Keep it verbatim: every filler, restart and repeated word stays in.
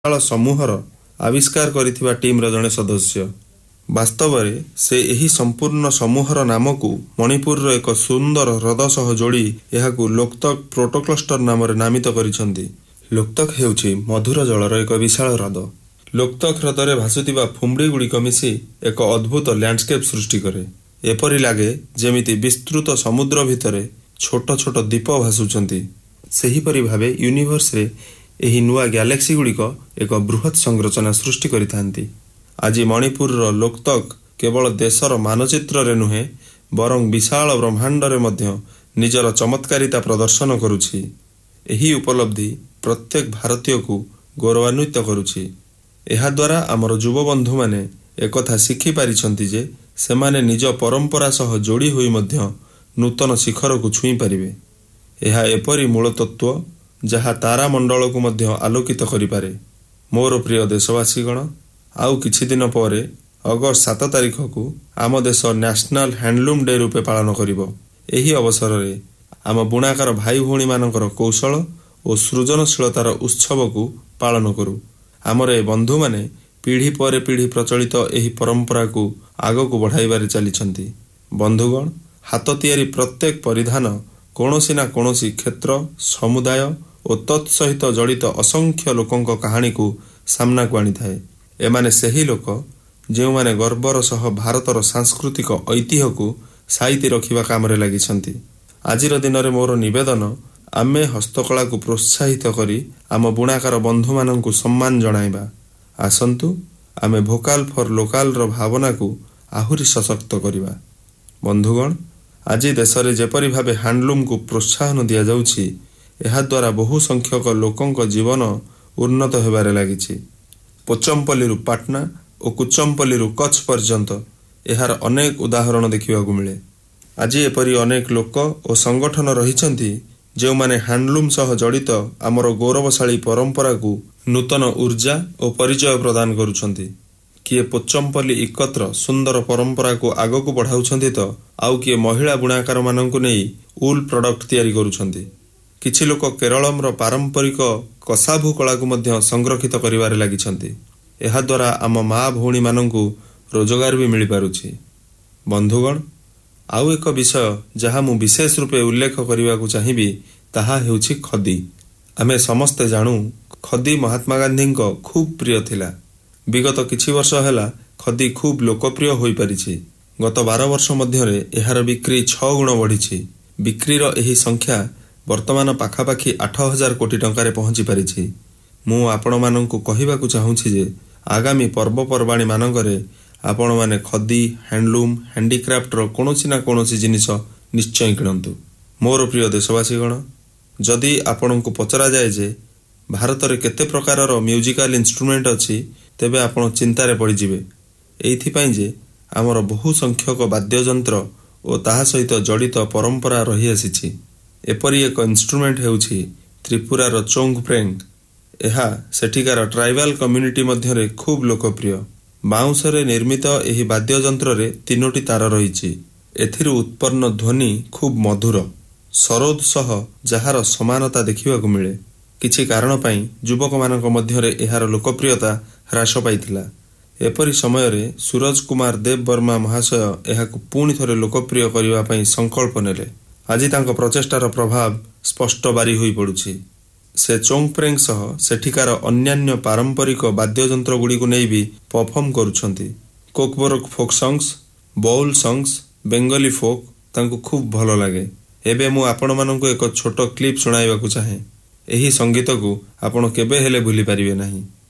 ବିଶାଳ ସମୂହର ଆବିଷ୍କାର କରିଥିବା ଟିମ୍ର ଜଣେ ସଦସ୍ୟ। ବାସ୍ତବରେ ସେ ଏହି ସମ୍ପୂର୍ଣ୍ଣ ସମୂହର ନାମକୁ ମଣିପୁରର ଏକ ସୁନ୍ଦର ହ୍ରଦ ସହ ଯୋଡ଼ି ଏହାକୁ ଲୋକତକ୍ ପ୍ରୋଟୋକ୍ଲଷ୍ଟର ନାମରେ ନାମିତ କରିଛନ୍ତି। ଲୋକତକ୍ ହେଉଛି ମଧୁର ଜଳର ଏକ ବିଶାଳ ହ୍ରଦ। ଲୋକତକ୍ ହ୍ରଦରେ ଭାସୁଥିବା ଫୁମ୍ବଡ଼ିଗୁଡ଼ିକ ମିଶି ଏକ ଅଦ୍ଭୁତ ଲ୍ୟାଣ୍ଡସ୍କେପ୍ ସୃଷ୍ଟି କରେ। ଏପରି ଲାଗେ ଯେମିତି ବିସ୍ତୃତ ସମୁଦ୍ର ଭିତରେ ଛୋଟ ଛୋଟ ଦ୍ୱୀପ ଭାସୁଛନ୍ତି। ସେହିପରି ଭାବେ ୟୁନିଭର୍ସରେ ଏହି ନୂଆ ଗ୍ୟାଲେକ୍ସି ଗୁଡ଼ିକ ଏକ ବୃହତ୍ ସଂରଚନା ସୃଷ୍ଟି କରିଥାନ୍ତି। ଆଜି ମଣିପୁରର ଲୋକତକ୍ କେବଳ ଦେଶର ମାନଚିତ୍ରରେ ନୁହେଁ ବରଂ ବିଶାଳ ବ୍ରହ୍ମାଣ୍ଡରେ ମଧ୍ୟ ନିଜର ଚମତ୍କାରିତା ପ୍ରଦର୍ଶନ କରୁଛି। ଏହି ଉପଲବ୍ଧି ପ୍ରତ୍ୟେକ ଭାରତୀୟକୁ ଗୌରବାନ୍ୱିତ କରୁଛି। ଏହାଦ୍ୱାରା ଆମର ଯୁବବନ୍ଧୁମାନେ ଏକଥା ଶିଖିପାରିଛନ୍ତି ଯେ ସେମାନେ ନିଜ ପରମ୍ପରା ସହ ଯୋଡ଼ି ହୋଇ ମଧ୍ୟ ନୂତନ ଶିଖରକୁ ଛୁଇଁ ପାରିବେ। ଏହା ଏପରି ମୂଳତତ୍ତ୍ୱ ଯାହା ତାରାମଣ୍ଡଳକୁ ମଧ୍ୟ ଆଲୋକିତ କରିପାରେ। ମୋର ପ୍ରିୟ ଦେଶବାସୀଗଣ, ଆଉ କିଛି ଦିନ ପରେ ଅଗଷ୍ଟ ସାତ ତାରିଖକୁ ଆମ ଦେଶ ନ୍ୟାସନାଲ ହ୍ୟାଣ୍ଡଲୁମ୍ ଡେ ରୂପେ ପାଳନ କରିବ। ଏହି ଅବସରରେ ଆମ ବୁଣାକାର ଭାଇ ଭଉଣୀମାନଙ୍କର କୌଶଳ ଓ ସୃଜନଶୀଳତାର ଉତ୍ସବକୁ ପାଳନ କରୁ। ଆମର ଏ ବନ୍ଧୁମାନେ ପିଢ଼ି ପରେ ପିଢ଼ି ପ୍ରଚଳିତ ଏହି ପରମ୍ପରାକୁ ଆଗକୁ ବଢ଼ାଇବାରେ ଚାଲିଛନ୍ତି। ବନ୍ଧୁଗଣ, ହାତ ତିଆରି ପ୍ରତ୍ୟେକ ପରିଧାନ କୌଣସି ନା କୌଣସି କ୍ଷେତ୍ର, ସମୁଦାୟ ଓ ତତ୍ ସହିତ ଜଡ଼ିତ ଅସଂଖ୍ୟ ଲୋକଙ୍କ କାହାଣୀକୁ ସାମ୍ନାକୁ ଆଣିଥାଏ। ଏମାନେ ସେହି ଲୋକ ଯେଉଁମାନେ ଗର୍ବର ସହ ଭାରତର ସାଂସ୍କୃତିକ ଐତିହ୍ୟକୁ ସାଇତି ରଖିବା କାମରେ ଲାଗିଛନ୍ତି। ଆଜିର ଦିନରେ ମୋର ନିବେଦନ, ଆମେ ହସ୍ତକଳାକୁ ପ୍ରୋତ୍ସାହିତ କରି ଆମ ବୁଣାକାର ବନ୍ଧୁମାନଙ୍କୁ ସମ୍ମାନ ଜଣାଇବା। ଆସନ୍ତୁ ଆମେ ଭୋକାଲ୍ ଫର୍ ଲୋକାଲ୍ର ଭାବନାକୁ ଆହୁରି ସଶକ୍ତ କରିବା। ବନ୍ଧୁଗଣ, ଆଜି ଦେଶରେ ଯେପରି ଭାବେ ହ୍ୟାଣ୍ଡଲୁମ୍କୁ ପ୍ରୋତ୍ସାହନ ଦିଆଯାଉଛି, ଏହାଦ୍ୱାରା ବହୁ ସଂଖ୍ୟକ ଲୋକଙ୍କ ଜୀବନ ଉନ୍ନତ ହେବାରେ ଲାଗିଛି। ପୋଚମ୍ପଲ୍ଲୀରୁ ପାଟନା ଓ କୁଚମ୍ପଲ୍ଲୀରୁ କଚ୍ଛ ପର୍ଯ୍ୟନ୍ତ ଏହାର ଅନେକ ଉଦାହରଣ ଦେଖିବାକୁ ମିଳେ। ଆଜି ଏପରି ଅନେକ ଲୋକ ଓ ସଂଗଠନ ରହିଛନ୍ତି ଯେଉଁମାନେ ହ୍ୟାଣ୍ଡଲୁମ୍ ସହ ଜଡ଼ିତ ଆମର ଗୌରବଶାଳୀ ପରମ୍ପରାକୁ ନୂତନ ଉର୍ଜା ଓ ପରିଚୟ ପ୍ରଦାନ କରୁଛନ୍ତି। କିଏ ପୋଚମ୍ପଲ୍ଲୀ ଇକତ୍ର ସୁନ୍ଦର ପରମ୍ପରାକୁ ଆଗକୁ ବଢ଼ାଉଛନ୍ତି ତ ଆଉ କିଏ ମହିଳା ବୁଣାକାରମାନଙ୍କୁ ନେଇ ଉଲ୍ ପ୍ରଡକ୍ଟ ତିଆରି କରୁଛନ୍ତି। କିଛି ଲୋକ କେରଳମର ପାରମ୍ପରିକ କସାଭୁ କଳାକୁ ମଧ୍ୟ ସଂରକ୍ଷିତ କରିବାରେ ଲାଗିଛନ୍ତି। ଏହାଦ୍ୱାରା ଆମ ମା ଭଉଣୀମାନଙ୍କୁ ରୋଜଗାର ବି ମିଳିପାରୁଛି। ବନ୍ଧୁଗଣ, ଆଉ ଏକ ବିଷୟ ଯାହା ମୁଁ ବିଶେଷ ରୂପେ ଉଲ୍ଲେଖ କରିବାକୁ ଚାହିଁବି ତାହା ହେଉଛି ଖଦି। ଆମେ ସମସ୍ତେ ଜାଣୁ ଖଦି ମହାତ୍ମା ଗାନ୍ଧୀଙ୍କ ଖୁବ୍ ପ୍ରିୟ ଥିଲା। ବିଗତ କିଛି ବର୍ଷ ହେଲା ଖଦି ଖୁବ୍ ଲୋକପ୍ରିୟ ହୋଇପାରିଛି। ଗତ ବାର ବର୍ଷ ମଧ୍ୟରେ ଏହାର ବିକ୍ରି ଛଅ ଗୁଣ ବଢ଼ିଛି। ବିକ୍ରିର ଏହି ସଂଖ୍ୟା ବର୍ତ୍ତମାନ ପାଖାପାଖି ଆଠ ହଜାର କୋଟି ଟଙ୍କାରେ ପହଞ୍ଚି ପାରିଛି। ମୁଁ ଆପଣମାନଙ୍କୁ କହିବାକୁ ଚାହୁଁଛି ଯେ ଆଗାମୀ ପର୍ବପର୍ବାଣୀ ମାନଙ୍କରେ ଆପଣମାନେ ଖଦି, ହ୍ୟାଣ୍ଡଲୁମ୍, ହ୍ୟାଣ୍ଡିକ୍ରାଫ୍ଟର କୌଣସି ନା କୌଣସି ଜିନିଷ ନିଶ୍ଚୟ କିଣନ୍ତୁ। ମୋର ପ୍ରିୟ ଦେଶବାସୀଗଣ, ଯଦି ଆପଣଙ୍କୁ ପଚରାଯାଏ ଯେ ଭାରତରେ କେତେ ପ୍ରକାରର ମ୍ୟୁଜିକାଲ ଇନ୍ଷ୍ଟ୍ରୁମେଣ୍ଟ ଅଛି, ତେବେ ଆପଣ ଚିନ୍ତାରେ ପଡ଼ିଯିବେ। ଏଇଥିପାଇଁ ଯେ ଆମର ବହୁ ସଂଖ୍ୟକ ବାଦ୍ୟଯନ୍ତ୍ର ଓ ତାହା ସହିତ ଜଡ଼ିତ ପରମ୍ପରା ରହିଆସିଛି। ଏପରି ଏକ ଇନ୍ଷ୍ଟ୍ରୁମେଣ୍ଟ ହେଉଛି ତ୍ରିପୁରାର ଚୋଙ୍ଗପ୍ରେଙ୍ଗ। ଏହା ସେଠିକାର ଟ୍ରାଇବାଲ କମ୍ୟୁନିଟି ମଧ୍ୟରେ ଖୁବ୍ ଲୋକପ୍ରିୟ। ବାଉଁଶରେ ନିର୍ମିତ ଏହି ବାଦ୍ୟଯନ୍ତ୍ରରେ ତିନୋଟି ତାର ରହିଛି। ଏଥିରୁ ଉତ୍ପନ୍ନ ଧ୍ୱନି ଖୁବ୍ ମଧୁର, ସରୋଦ ସହ ଯାହାର ସମାନତା ଦେଖିବାକୁ ମିଳେ। କିଛି କାରଣ ପାଇଁ ଯୁବକମାନଙ୍କ ମଧ୍ୟରେ ଏହାର ଲୋକପ୍ରିୟତା ହ୍ରାସ ପାଇଥିଲା। ଏପରି ସମୟରେ ସୁରଜ କୁମାର ଦେବ ବର୍ମା ମହାଶୟ ଏହାକୁ ପୁଣି ଥରେ ଲୋକପ୍ରିୟ କରିବା ପାଇଁ ସଂକଳ୍ପ ନେଲେ। ଆଜି ତାଙ୍କ ପ୍ରଚେଷ୍ଟାର ପ୍ରଭାବ ସ୍ପଷ୍ଟ ବାରି ହୋଇପଡ଼ୁଛି। ସେ ଚୋଙ୍ଗପ୍ରେଙ୍ଗ ସହ ସେଠିକାର ଅନ୍ୟାନ୍ୟ ପାରମ୍ପରିକ ବାଦ୍ୟଯନ୍ତ୍ରଗୁଡ଼ିକୁ ନେଇ ବି ପରଫର୍ମ କରୁଛନ୍ତି। କୋକବୋରୋକ ଫୋକ୍ ସଙ୍ଗସ୍, ବଉଲ୍ ସଙ୍ଗସ୍, ବେଙ୍ଗଲୀ ଫୋକ୍ ତାଙ୍କୁ ଖୁବ୍ ଭଲ ଲାଗେ। ଏବେ ମୁଁ ଆପଣମାନଙ୍କୁ ଏକ ଛୋଟ କ୍ଲିପ୍ ଶୁଣାଇବାକୁ ଚାହେଁ। ଏହି ସଙ୍ଗୀତକୁ ଆପଣ କେବେ ହେଲେ ଭୁଲି ପାରିବେ ନାହିଁ।